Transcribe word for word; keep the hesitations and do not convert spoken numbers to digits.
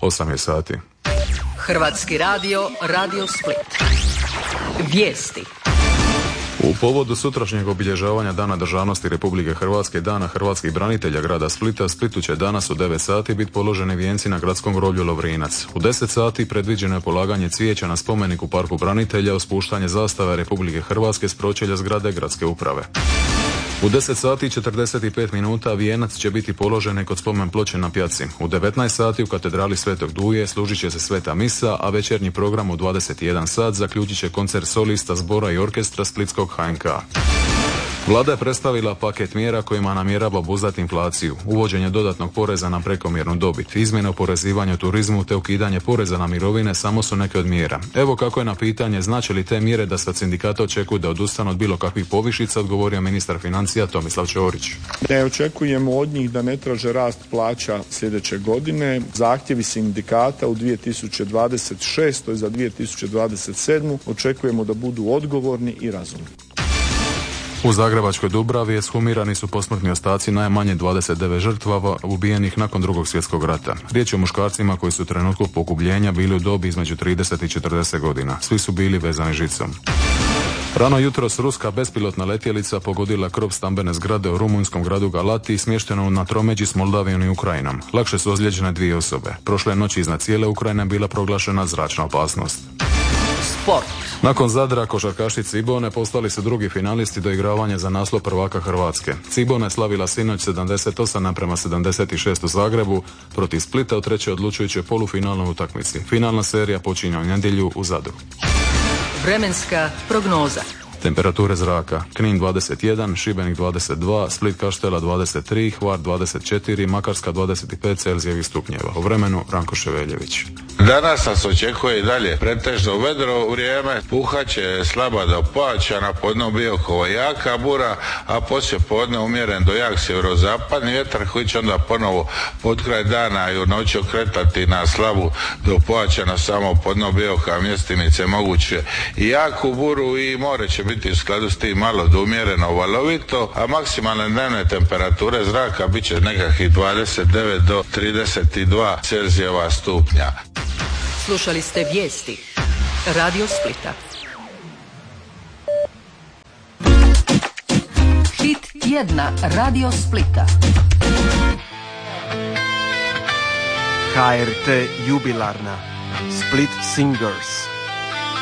osam je sati. Hrvatski radio, Radio Split. Vijesti. U povodu sutrašnjeg obilježavanja Dana državnosti Republike Hrvatske i Dana hrvatskih branitelja grada Splita, Splitu će danas u devet sati biti položeni vijenci na gradskom groblju Lovrinac. U deset sati predviđeno je polaganje cvijeća na spomenik u Parku branitelja, spuštanje zastave Republike Hrvatske s pročelja zgrade gradske uprave. U deset sati i četrdeset pet minuta vijenac će biti položen kod spomen ploče na pjaci. U devetnaest sati u katedrali Svetog Duje služit će se sveta misa, a večernji program u dvadeset jedan sat zaključit će koncert solista zbora i orkestra Splitskog H N K. Vlada je predstavila paket mjera kojima namjerava obuzdati inflaciju, uvođenje dodatnog poreza na prekomjernu dobit, izmjene oporezivanja u turizmu te ukidanje poreza na mirovine samo su neke od mjera. Evo kako je na pitanje znače li te mjere da se od sindikata očekuju da odustanu od bilo kakvih povišica odgovorio ministar financija Tomislav Ćorić. Ne očekujemo od njih da ne traže rast plaća sljedeće godine. Zahtjevi sindikata u dvije tisuće dvadeset šestoj za dvije tisuće dvadeset sedmu očekujemo da budu odgovorni i razumni. U Zagrebačkoj Dubravi ekshumirani su posmrtni ostaci najmanje dvadeset devet žrtava ubijenih nakon Drugog svjetskog rata. Riječ je o muškarcima koji su u trenutku pogubljenja bili u dobi između trideset i četrdeset godina. Svi su bili vezani žicom. Rano jutros ruska bespilotna letjelica pogodila krov stambene zgrade u rumunjskom gradu Galati, smješteno na tromeđi s Moldavijom i Ukrajinom. Lakše su ozlijeđene dvije osobe. Prošle noći iznad cijele Ukrajine bila proglašena zračna opasnost. Sport. Nakon Zadra, košarkaši Cibone postali su drugi finalisti do igravanja za naslov prvaka Hrvatske. Cibona je slavila sinoć sedamdeset osam naprema sedamdeset šest u Zagrebu protiv Splita u trećoj odlučujućoj polufinalnoj utakmici. Finalna serija počinje u nedjelju u Zadru. Vremenska prognoza. Temperature zraka: Knin dvadeset jedan, Šibenik dvadeset dva, Split Kaštela dvadeset tri, Hvar dvadeset četiri, Makarska dvadeset pet Celzijevih stupnjeva. U vremenu Ranko Ševeljević. Danas nas očekuje i dalje pretežno vedro vrijeme, puhaće slaba do pojačana, podne Biokovo jaka bura, a poslije podne umjeren do jak sjeverozapadni vjetar koji će onda ponovo pod kraj dana i u noći okretati na slabu do pojačana, samo podne Biokova mjestimice moguće i jaku buru, i more će biti u skladu s tim malo do umjereno valovito, a maksimalne dnevne temperature zraka bit će nekakvih dvadeset devet do trideset dva Celzijeva stupnja. Slušali ste vijesti Radio Splita. Hit tjedna Radio Splita. H R T jubilarna Split Singers.